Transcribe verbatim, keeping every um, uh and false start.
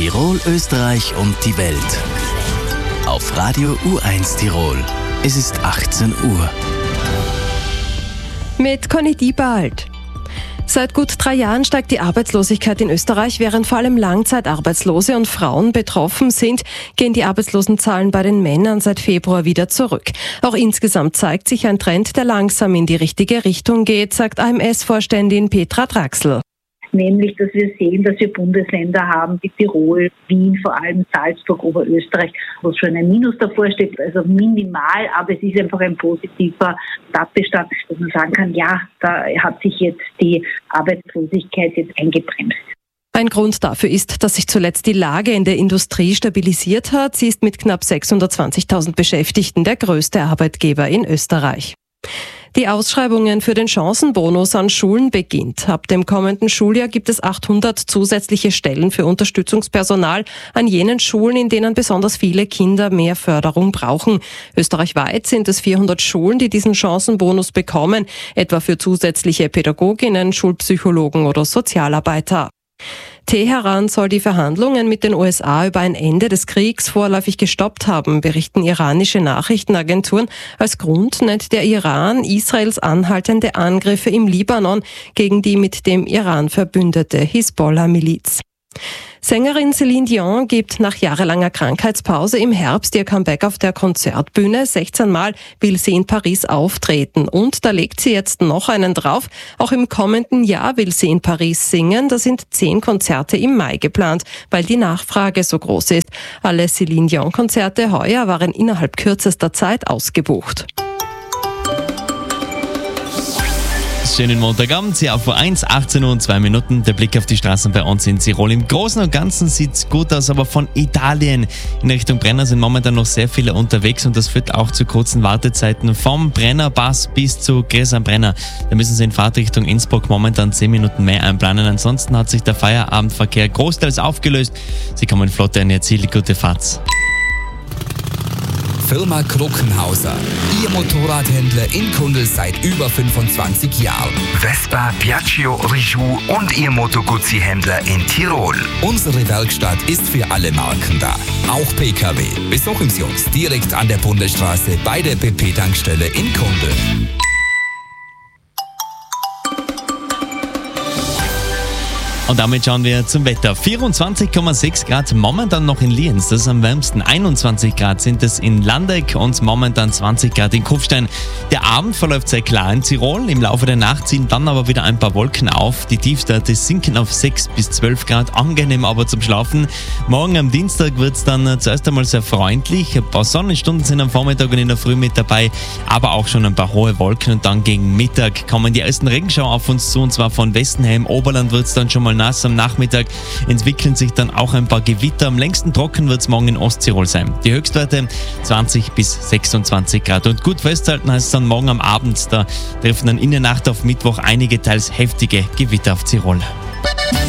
Tirol, Österreich und die Welt. Auf Radio U eins Tirol. Es ist achtzehn Uhr. Mit Conny Diebald. Seit gut drei Jahren steigt die Arbeitslosigkeit in Österreich. Während vor allem Langzeitarbeitslose und Frauen betroffen sind, gehen die Arbeitslosenzahlen bei den Männern seit Februar wieder zurück. Auch insgesamt zeigt sich ein Trend, der langsam in die richtige Richtung geht, sagt A M S-Vorständin Petra Draxl. Nämlich, dass wir sehen, dass wir Bundesländer haben, wie Tirol, Wien, vor allem Salzburg, Oberösterreich, wo schon ein Minus davor steht, also minimal, aber es ist einfach ein positiver Tatbestand, dass man sagen kann, ja, da hat sich jetzt die Arbeitslosigkeit jetzt eingebremst. Ein Grund dafür ist, dass sich zuletzt die Lage in der Industrie stabilisiert hat. Sie ist mit knapp sechshundertzwanzigtausend Beschäftigten der größte Arbeitgeber in Österreich. Die Ausschreibungen für den Chancenbonus an Schulen beginnt. Ab dem kommenden Schuljahr gibt es achthundert zusätzliche Stellen für Unterstützungspersonal an jenen Schulen, in denen besonders viele Kinder mehr Förderung brauchen. Österreichweit sind es vierhundert Schulen, die diesen Chancenbonus bekommen, etwa für zusätzliche Pädagoginnen, Schulpsychologen oder Sozialarbeiter. Teheran soll die Verhandlungen mit den U S A über ein Ende des Kriegs vorläufig gestoppt haben, berichten iranische Nachrichtenagenturen. Als Grund nennt der Iran Israels anhaltende Angriffe im Libanon gegen die mit dem Iran verbündete Hisbollah-Miliz. Sängerin Celine Dion gibt nach jahrelanger Krankheitspause im Herbst ihr Comeback auf der Konzertbühne. sechzehn Mal will sie in Paris auftreten. Und da legt sie jetzt noch einen drauf. Auch im kommenden Jahr will sie in Paris singen. Da sind zehn Konzerte im Mai geplant, weil die Nachfrage so groß ist. Alle Celine Dion-Konzerte heuer waren innerhalb kürzester Zeit ausgebucht. Schönen Montagabend, hier auf U eins, achtzehn Uhr und zwei Minuten. Der Blick auf die Straßen bei uns in Tirol. Im Großen und Ganzen sieht's gut aus, aber von Italien in Richtung Brenner sind momentan noch sehr viele unterwegs und das führt auch zu kurzen Wartezeiten vom Brennerpass bis zu Gries am Brenner. Da müssen Sie in Fahrtrichtung Innsbruck momentan zehn Minuten mehr einplanen. Ansonsten hat sich der Feierabendverkehr großteils aufgelöst. Sie kommen flott an Ihr Ziel. Gute Fahrt. Firma Kruckenhauser. Ihr Motorradhändler in Kundl seit über fünfundzwanzig Jahren. Vespa, Piaggio, Rijou und Ihr Moto Guzzi-Händler in Tirol. Unsere Werkstatt ist für alle Marken da. Auch P K W. Besuchen Sie uns direkt an der Bundesstraße bei der B P-Tankstelle in Kundl. Und damit schauen wir zum Wetter. vierundzwanzig Komma sechs Grad momentan noch in Lienz, das ist am wärmsten. einundzwanzig Grad sind es in Landeck und momentan zwanzig Grad in Kufstein. Der Abend verläuft sehr klar in Tirol. Im Laufe der Nacht ziehen dann aber wieder ein paar Wolken auf. Die Tiefstwerte sinken auf sechs bis zwölf Grad, angenehm aber zum Schlafen. Morgen am Dienstag wird es dann zuerst einmal sehr freundlich. Ein paar Sonnenstunden sind am Vormittag und in der Früh mit dabei, aber auch schon ein paar hohe Wolken. Und dann gegen Mittag kommen die ersten Regenschauer auf uns zu, und zwar von Westenheim. Oberland wird es dann schon mal nass. Am Nachmittag entwickeln sich dann auch ein paar Gewitter. Am längsten trocken wird es morgen in Osttirol sein. Die Höchstwerte zwanzig bis sechsundzwanzig Grad. Und gut festhalten heißt es dann morgen am Abend. Da treffen dann in der Nacht auf Mittwoch einige teils heftige Gewitter auf Tirol.